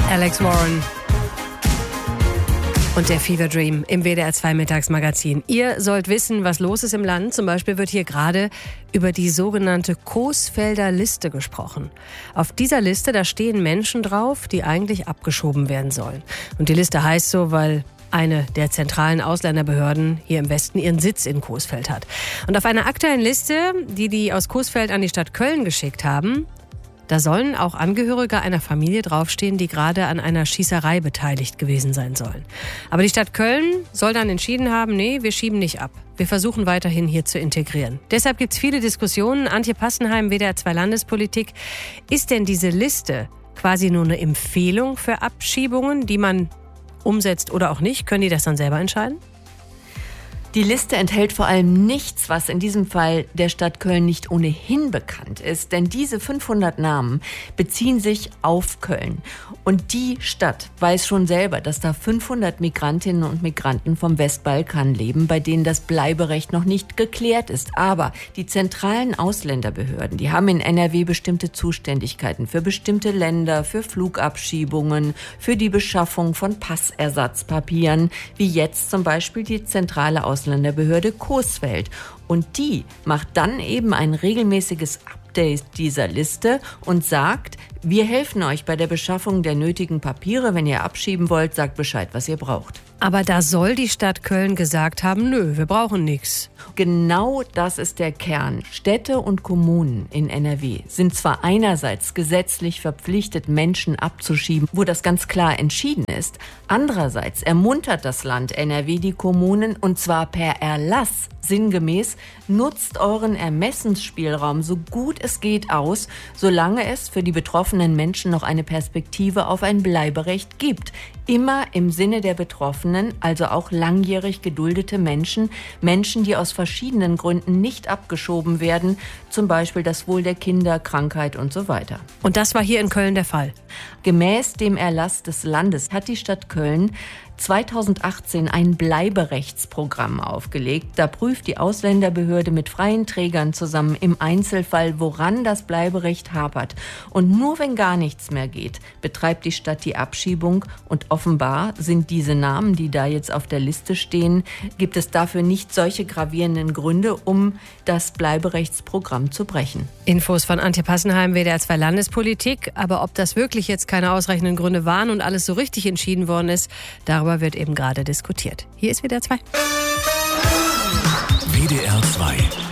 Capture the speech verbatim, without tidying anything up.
Alex Warren und der Fever Dream im W D R zwei Mittagsmagazin. Ihr sollt wissen, was los ist im Land. Zum Beispiel wird hier gerade über die sogenannte Coesfelder Liste gesprochen. Auf dieser Liste, da stehen Menschen drauf, die eigentlich abgeschoben werden sollen. Und die Liste heißt so, weil eine der zentralen Ausländerbehörden hier im Westen ihren Sitz in Coesfeld hat. Und auf einer aktuellen Liste, die die aus Coesfeld an die Stadt Köln geschickt haben, da sollen auch Angehörige einer Familie draufstehen, die gerade an einer Schießerei beteiligt gewesen sein sollen. Aber die Stadt Köln soll dann entschieden haben, nee, wir schieben nicht ab. Wir versuchen weiterhin hier zu integrieren. Deshalb gibt es viele Diskussionen. Antje Passenheim, W D R zwei Landespolitik. Ist denn diese Liste quasi nur eine Empfehlung für Abschiebungen, die man umsetzt oder auch nicht? Können die das dann selber entscheiden? Die Liste enthält vor allem nichts, was in diesem Fall der Stadt Köln nicht ohnehin bekannt ist. Denn diese fünfhundert Namen beziehen sich auf Köln. Und die Stadt weiß schon selber, dass da fünfhundert Migrantinnen und Migranten vom Westbalkan leben, bei denen das Bleiberecht noch nicht geklärt ist. Aber die zentralen Ausländerbehörden, die haben in N R W bestimmte Zuständigkeiten für bestimmte Länder, für Flugabschiebungen, für die Beschaffung von Passersatzpapieren, wie jetzt zum Beispiel die zentrale Ausländerbehörde. Ausländerbehörde Coesfeld. Und die macht dann eben ein regelmäßiges Update dieser Liste und sagt, wir helfen euch bei der Beschaffung der nötigen Papiere. Wenn ihr abschieben wollt, sagt Bescheid, was ihr braucht. Aber da soll die Stadt Köln gesagt haben, nö, wir brauchen nichts. Genau das ist der Kern. Städte und Kommunen in N R W sind zwar einerseits gesetzlich verpflichtet, Menschen abzuschieben, wo das ganz klar entschieden ist. Andererseits ermuntert das Land N R W die Kommunen, und zwar per Erlass, sinngemäß, nutzt euren Ermessensspielraum so gut es geht aus, solange es für die betroffenen Menschen noch eine Perspektive auf ein Bleiberecht gibt. Immer im Sinne der Betroffenen, also auch langjährig geduldete Menschen, Menschen, die aus verschiedenen Gründen nicht abgeschoben werden, zum Beispiel das Wohl der Kinder, Krankheit und so weiter. Und das war hier in Köln der Fall? Gemäß dem Erlass des Landes hat die Stadt Köln zweitausendachtzehn ein Bleiberechtsprogramm aufgelegt. Da prüft die Ausländerbehörde mit freien Trägern zusammen im Einzelfall, woran das Bleiberecht hapert. Und nur wenn gar nichts mehr geht, betreibt die Stadt die Abschiebung. Und offenbar sind diese Namen, die da jetzt auf der Liste stehen, gibt es dafür nicht solche gravierenden Gründe, um das Bleiberechtsprogramm zu brechen. Infos von Antje Passenheim, W D R zwei Landespolitik. Aber ob das wirklich jetzt keine ausreichenden Gründe waren und alles so richtig entschieden worden ist, darüber wird eben gerade diskutiert. Hier ist W D R zwei. W D R zwei.